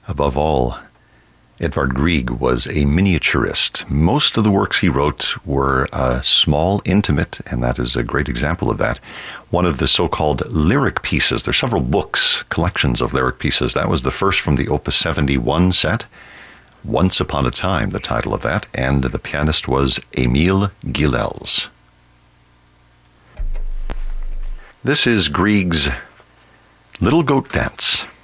Above all, Edvard Grieg was a miniaturist. Most of the works he wrote were small, intimate, and that is a great example of that. One of the so-called lyric pieces, there's several books, collections of lyric pieces. That was the first from the Opus 71 set, Once Upon a Time, the title of that, and the pianist was Emil Gilels. This is Grieg's Little Goat Dance.